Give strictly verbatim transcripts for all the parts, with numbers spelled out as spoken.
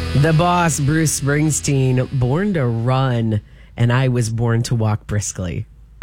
The boss, Bruce Springsteen, born to run, and I was born to walk briskly.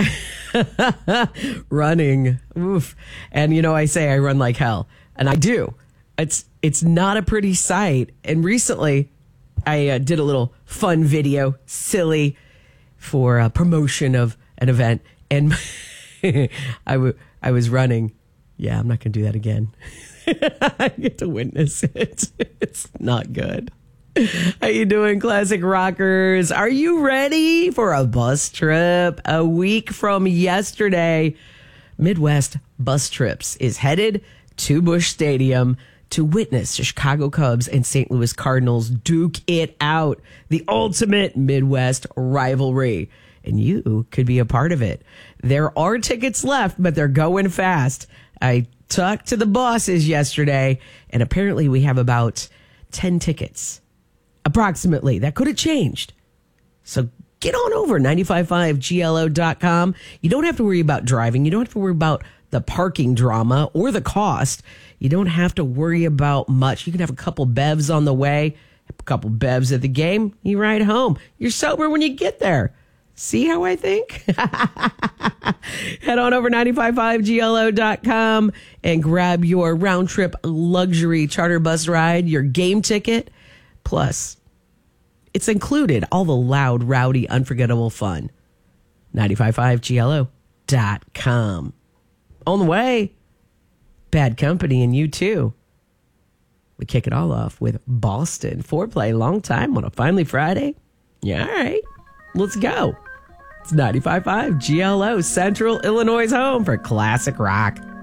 Running. Oof. And, you know, I say I run like hell, and I do. It's it's not a pretty sight. And recently, I uh, did a little fun video, silly, for a promotion of an event, and I, w- I was running. Yeah, I'm not going to do that again. I get to witness it. It's not good. How you doing, classic rockers? Are you ready for a bus trip? A week from yesterday, Midwest Bus Trips is headed to Busch Stadium to witness the Chicago Cubs and Saint Louis Cardinals duke it out, the ultimate Midwest rivalry. And you could be a part of it. There are tickets left, but they're going fast. I talked to the bosses yesterday, and apparently we have about ten tickets. Approximately. That could have changed. So get on over nine five five G L O dot com. You don't have to worry about driving. You don't have to worry about the parking drama or the cost. You don't have to worry about much. You can have a couple bevs on the way, a couple bevs at the game. You ride home. You're sober when you get there. See how I think? Head on over nine five five G L O dot com and grab your round trip luxury charter bus ride, your game ticket. Plus, it's included all the loud, rowdy, unforgettable fun. nine five five G L O dot com. On the way, Bad Company and You Too. We kick it all off with Boston Foreplay. Long time on a finally Friday. Yeah, all right. Let's go. It's nine five five G L O, Central Illinois' home for classic rock.